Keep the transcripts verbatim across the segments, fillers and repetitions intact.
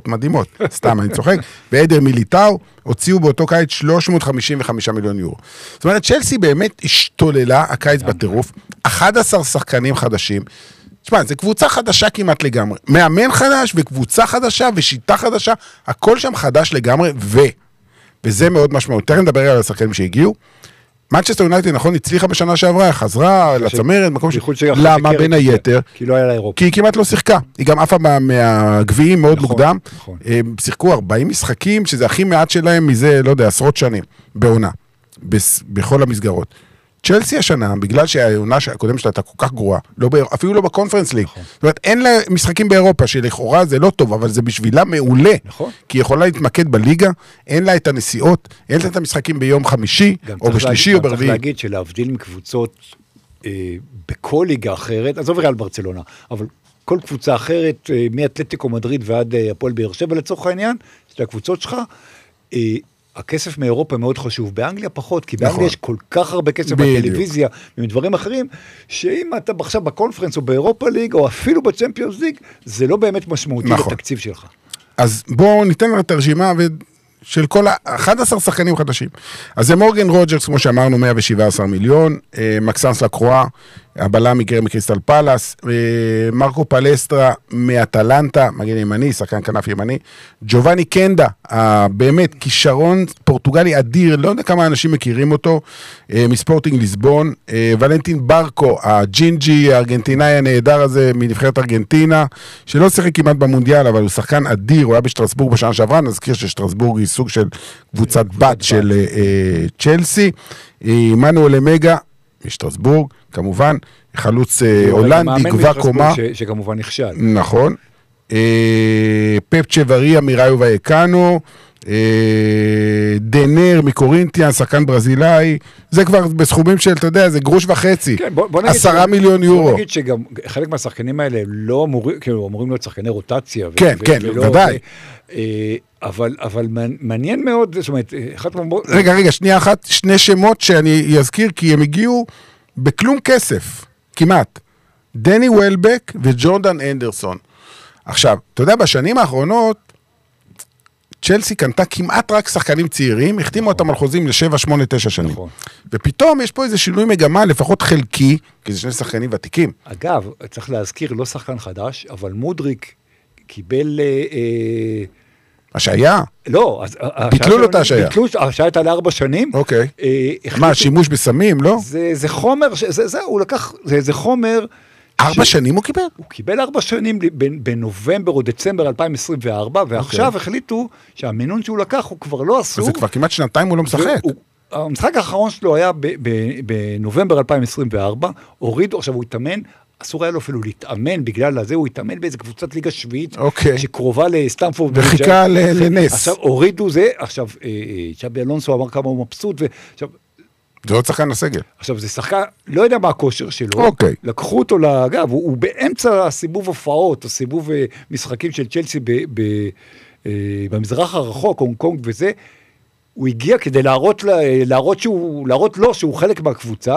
מדהימות, סתם אני צוחק, ועדר מיליטאו הוציאו באותו קיץ שלוש מאות חמישים וחמישה מיליון יורו. זאת אומרת, צ'לסי באמת השתוללה הקיץ בטירוף, אחד עשר שחקנים חדשים, תשמע, זו קבוצה חדשה כמעט לגמרי, מאמן חדש וקבוצה חדשה ושיטה חדשה, הכל שם חדש לגמרי, ו... וזה מאוד משמעות. תכף נדבר על השחקנים שהגיעו, מנצ'סטר יונייטד, נכון, הצליחה בשנה שעברה, חזרה לצמרת, מקום ש... למה בין היתר? כי לא היה לה אירופה. כי היא כמעט לא שיחקה. היא גם עפה מהגביעים מאוד מוקדם. הם שיחקו ארבעים משחקים, שזה הכי מעט שלהם מזה, לא יודע, עשרות שנים, בעונה, בכל המסגרות. צ'לסי השנה, בגלל שהעונה הקודם שלה הייתה כל כך גרועה, אפילו לא בקונפרנס ליג. זאת אומרת, אין לה משחקים באירופה, שלכאורה זה לא טוב, אבל זה בשבילה מעולה. כי היא יכולה להתמקד בליגה, אין לה את הנסיעות, אין לה את המשחקים ביום חמישי, או בשלישי או ברביעי. צריך להגיד שלהבדיל מקבוצות בכל ליגה אחרת, עזוב ריאל ברצלונה, אבל כל קבוצה אחרת, מאתלטיקו מדריד ועד הפועל באר שבע לצורך העניין, של הקבוצות שלך, הכסף מאירופה מאוד חשוב, באנגליה פחות, כי באנגליה יש כל כך הרבה כסף בטלוויזיה, ומדברים אחרים, שאם אתה עכשיו בקונפרנס או באירופה ליג, או אפילו בצ'מפיונס ליג, זה לא באמת משמעותי לתקציב שלך. אז בואו ניתן את הרשימה של כל ה-אחד עשר שחקנים חדשים. אז זה מורגן רוג'רס, כמו שאמרנו, מאה שבע עשרה מיליון, מקסנס לקרואה, הבלם מגר מקריסטל פלאס, מרקו פלסטרה מאטלנטה, מגן ימני, שחקן כנף ימני, ג'ובאני קנדה, באמת כישרון פורטוגלי אדיר, לא יודע כמה אנשים מכירים אותו, מספורטינג ליסבון, ולנטין ברקו, הג'ינג'י הארגנטינאי הנהדר הזה מנבחרת ארגנטינה, שלא שיחק כמעט במונדיאל, אבל הוא שחקן אדיר, הוא היה בשטרסבורג בשנה שעברה, נזכיר ששטרסבורג היא סוג של קבוצת בת של צ'לסי, מנואל אמגה, משטרסבורג, כמובן, חלוץ הולנדי, גבוה קומה. שכמובן נכשל. נכון. פפ צ'בריה מראיו ויקנו, דנר מקורינתיאן, שחקן ברזילאי, זה כבר בסכומים של, אתה יודע, זה גרוש וחצי. עשרה מיליון יורו. בוא נגיד שגם חלק מהשחקנים האלה לא אמורים, כאילו, אמורים להיות שחקני רוטציה. כן, כן, ודאי. אבל, אבל מעניין מאוד, זאת אומרת, רגע, רגע, שנייה אחת, שני שמות שאני אזכיר, כי הם הגיעו בכלום כסף, כמעט. דני וולבק וג'ורדן אנדרסון. עכשיו, אתה יודע, בשנים האחרונות, צ'לסי קנתה כמעט רק שחקנים צעירים, החתימו אותם על חוזים לשבע, שמונה, תשע שנים. ופתאום יש פה איזה שינוי מגמה, לפחות חלקי, כי זה שני שחקנים ותיקים. אגב, צריך להזכיר, לא שחקן חדש, אבל מודריק קיבל... השעיה? לא. ביטלו לו את השעיה. ביטלו, השעיה הייתה לארבע שנים. אוקיי. מה, שימוש בסמים, לא? זה חומר, זה, הוא לקח, זה חומר... ארבע שנים הוא קיבל? הוא קיבל ארבע שנים בנובמבר או דצמבר אלפיים עשרים וארבע, ועכשיו החליטו שהמינון שהוא לקח הוא כבר לא אסור. זה כבר כמעט שנתיים הוא לא משחק. המשחק האחרון שלו היה בנובמבר אלפיים עשרים וארבע, הורידו, עכשיו הוא התאמן, אסור היה לו אפילו להתאמן, בגלל הזה הוא התאמן באיזה קבוצת ליגה שביעית, שקרובה לסטמפורד. וחיכה לנס. עכשיו הורידו זה, עכשיו צ'אבי אלונסו אמר כמה הוא מבסוט, ועכשיו... זה עוד שחקן לסגל. עכשיו, זה שחקן, לא יודע מה הכושר שלו, אוקיי. לקחו אותו לאגב, הוא, הוא באמצע הסיבוב הופעות, או סיבוב משחקים של צ'לסי ב, ב, במזרח הרחוק, הונג קונג וזה, הוא הגיע כדי להראות, להראות, שהוא, להראות לו שהוא חלק מהקבוצה,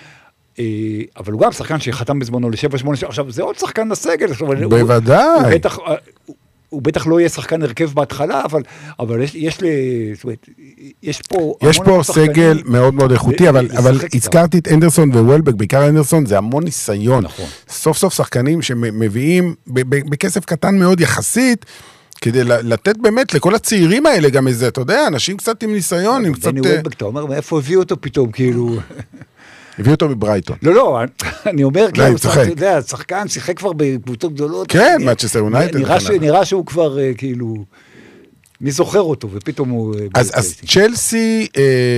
אבל הוא גם שחקן שחתם בזמנו לשבע שמונה, עכשיו זה עוד שחקן לסגל. בוודאי. הוא, הוא בטח... הוא בטח לא יהיה שחקן הרכב בהתחלה, אבל, אבל יש, יש, זאת אומרת, יש פה... יש פה סגל מאוד מאוד איכותי, אבל, אבל הזכרתי את אנדרסון ווולבק, בעיקר אנדרסון, זה המון ניסיון. נכון. סוף סוף שחקנים שמביאים בכסף קטן מאוד יחסית, כדי לתת באמת לכל הצעירים האלה גם איזה, אתה יודע, אנשים קצת עם ניסיון, עם קצת... דני וולבק, אתה אומר, מאיפה הביאו אותו פתאום, כאילו... הביאו אותו מברייטון. לא, לא, אני אומר, כאילו, אתה יודע, שחקן שיחק כבר בקבוצות גדולות. כן, מנצ'סטר יונייטד. נראה שהוא כבר, כאילו, מי זוכר אותו, ופתאום הוא... אז צ'לסי,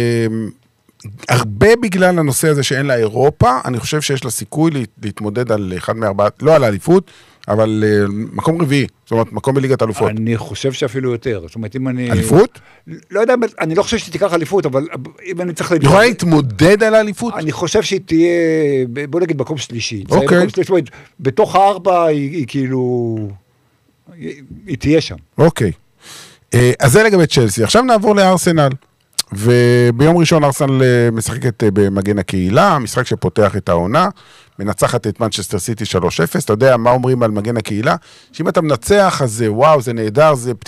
הרבה בגלל הנושא הזה שאין לה אירופה, אני חושב שיש לה סיכוי להתמודד על אחד מארבעה, לא על האליפות, אבל מקום רביעי, זאת אומרת, מקום בליגת אלופות. אני חושב שאפילו יותר. זאת אומרת, אם אני... אליפות? לא יודע, אני לא חושב שתיקח אליפות, אבל אם אני צריך... יכולה להתמודד על האליפות? אני חושב שהיא תהיה, בוא נגיד, מקום שלישי. אוקיי. זאת אומרת, בתוך הארבע היא כאילו... היא תהיה שם. אוקיי. אז זה לגבי צ'לסי. עכשיו נעבור לארסנל. וביום ראשון ארסנל משחקת במגן הקהילה, משחק שפותח את העונה, מנצחת את מנצ'סטר סיטי שלוש אפס, אתה יודע מה אומרים על מגן הקהילה? שאם אתה מנצח, אז זה וואו, זה נהדר, זה